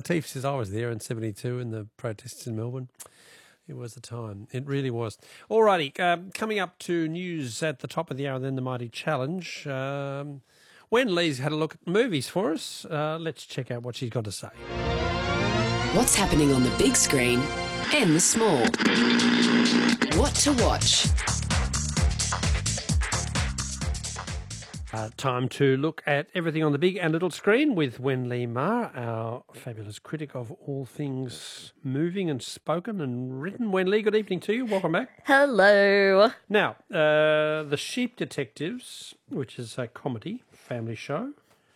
Latif says I was there in 72 in the protests in Melbourne. It was a time. It really was. All righty, coming up to news at the top of the hour, then the Mighty Challenge. Wen Lee's had a look at movies for us. Let's check out what she's got to say. What's happening on the big screen and the small? What to watch? Time to look at everything on the big and little screen with Wen Lee Ma, our fabulous critic of all things moving and spoken and written. Wen Lee, good evening to you. Welcome back. Hello. Now, The Sheep Detectives, which is a comedy family show,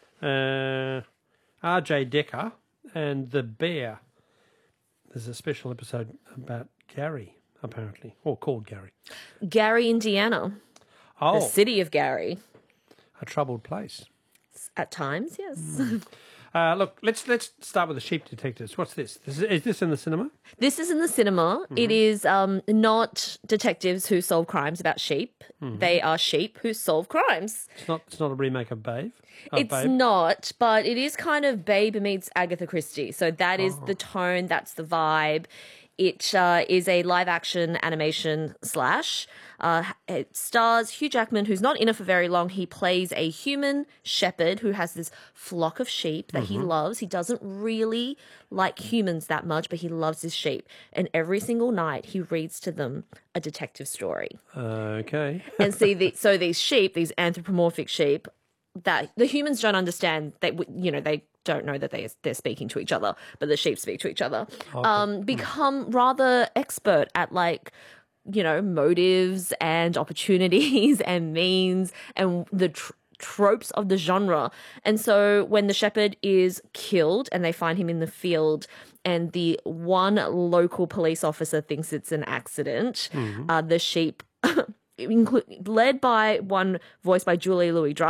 R.J. Decker and The Bear. There's a special episode about Gary, apparently, or called Gary. Gary, Indiana. Oh, The city of Gary. a troubled place. At times, yes. Look, let's start with The Sheep Detectives. What's this? Is this in the cinema? This is in the cinema. Mm-hmm. It is not detectives who solve crimes about sheep. Mm-hmm. They are sheep who solve crimes. It's not a remake of Babe? It's not, but it is kind of Babe meets Agatha Christie. So that is the tone, that's the vibe. It is a live-action animation slash. It stars Hugh Jackman, who's not in it for very long. He plays a human shepherd who has this flock of sheep that he loves. He doesn't really like humans that much, but he loves his sheep. And every single night he reads to them a detective story. Okay. And see, these sheep, these anthropomorphic sheep, that the humans don't understand, they don't know that they're speaking to each other, but the sheep speak to each other, become rather expert at motives and opportunities and means and the tropes of the genre. And so when the shepherd is killed and they find him in the field and the one local police officer thinks it's an accident, the sheep, led by one voiced by Julie Louis-Dreyfus,